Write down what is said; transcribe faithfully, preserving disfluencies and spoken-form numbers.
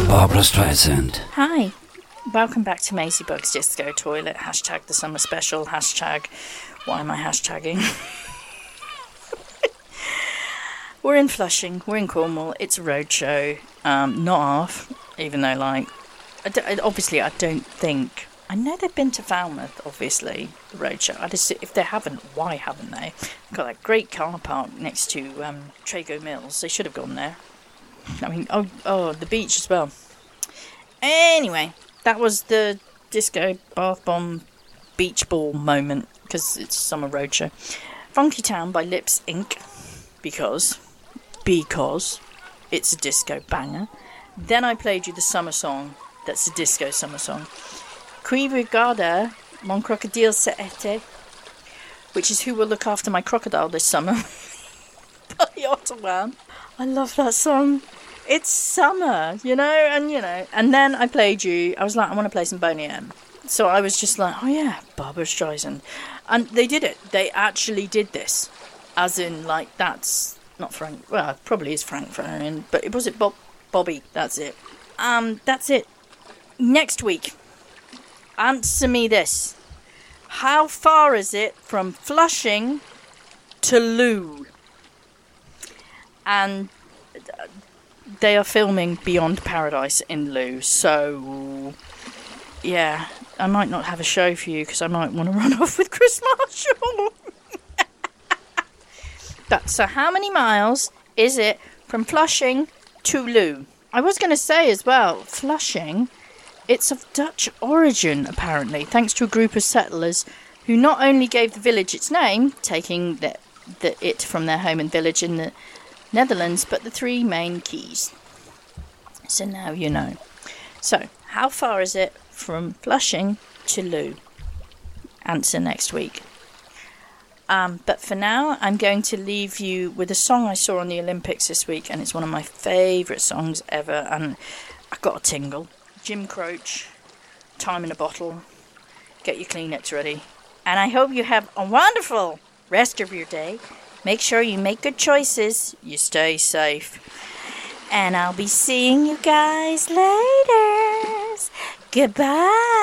Barbara Streisand. Hi, welcome back to Maisie Bug's Disco Toilet. Hashtag the summer special. Hashtag why am I hashtagging? We're in Flushing. We're in Cornwall. It's a road show. Um, not half, even though, like, I d- obviously I don't think... I know they've been to Falmouth, obviously, the road show. I just, if they haven't, why haven't they? Got that great car park next to um, Trago Mills. They should have gone there. I mean, oh, oh, the beach as well. Anyway, that was the disco bath bomb beach ball moment, because it's summer roadshow. Funky Town by Lips Incorporated, because, because it's a disco banger. Then I played you the summer song, that's a disco summer song. Qui regarda mon crocodile s'était, which is Who Will Look After My Crocodile This Summer, by Ottawa. I love that song. It's summer, you know, and you know. And then I played you. I was like, I want to play some Boney M. So I was just like, oh yeah, Barbara Streisand, and they did it. They actually did this, as in like that's not Frank. Well, it probably is Frank Farian, but it was it Bob Bobby. That's it. Um, that's it. Next week, answer me this: how far is it from Flushing to Loo? And they are filming Beyond Paradise in Loo, so yeah, I might not have a show for you because I might want to run off with Chris Marshall. That, so how many miles is it from Flushing to Loo? I was going to say as well, Flushing, it's of Dutch origin apparently, thanks to a group of settlers who not only gave the village its name, taking the, the it from their home and village in the Netherlands, but the three main keys. So now you know. So, how far is it from Flushing to Loo? Answer next week. Um, but for now, I'm going to leave you with a song I saw on the Olympics this week, and it's one of my favourite songs ever, and I got a tingle. Jim Croce, Time in a Bottle. Get your Kleenex ready. And I hope you have a wonderful rest of your day. Make sure you make good choices. You stay safe. And I'll be seeing you guys later. Goodbye.